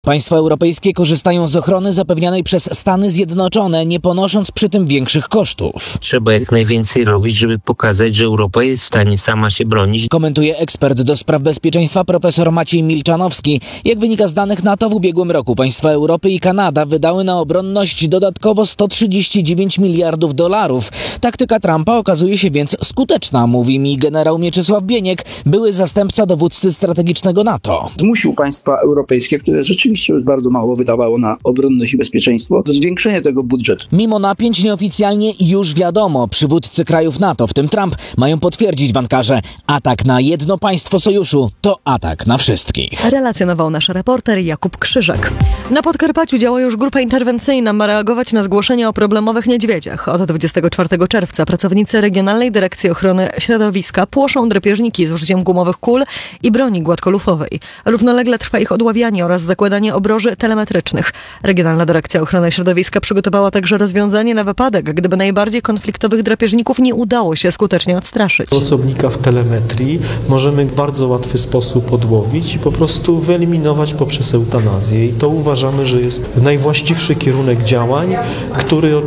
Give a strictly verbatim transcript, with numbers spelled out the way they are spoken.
Państwa europejskie korzystają z ochrony zapewnianej przez Stany Zjednoczone, nie ponosząc przy tym większych kosztów. Trzeba jak najwięcej robić, żeby pokazać, że Europa jest w stanie sama się bronić. Komentuje ekspert do spraw bezpieczeństwa profesor Maciej Milczanowski. Jak wynika z danych NATO, w ubiegłym roku państwa Europy i Kanada wydały na obronność dodatkowo sto trzydzieści dziewięć miliardów dolarów. Taktyka Trumpa okazuje się więc skuteczna, mówi mi generał Mieczysław Bieniek, były zastępca dowódcy strategicznego NATO. Zmusił państwa europejskie, które rzeczywiście już bardzo mało wydawało na obronność i bezpieczeństwo, do zwiększenia tego budżetu. Mimo napięć nieoficjalnie już wiadomo, przywódcy krajów NATO, w tym Trump, mają potwierdzić w Ankarze, atak na jedno państwo sojuszu to atak na wszystkich. Relacjonował nasz reporter Jakub Krzyżek. Na Podkarpaciu działa już grupa interwencyjna, ma reagować na zgłoszenia o problemowych niedźwiedziach. Od dwudziestego czwartego czerwca pracownicy Regionalnej Dyrekcji Ochrony Środowiska płoszą drapieżniki z użyciem gumowych kul i broni gładkolufowej. Równolegle trwa ich odławianie oraz zakładanie obroży telemetrycznych. Regionalna Dyrekcja Ochrony Środowiska przygotowała także rozwiązanie na wypadek, gdyby najbardziej konfliktowych drapieżników nie udało się skutecznie odstraszyć. Osobnika w telemetrii możemy w bardzo łatwy sposób odłowić i po prostu wyeliminować poprzez eutanazję. I to uważamy, że jest najwłaściwszy kierunek działań, który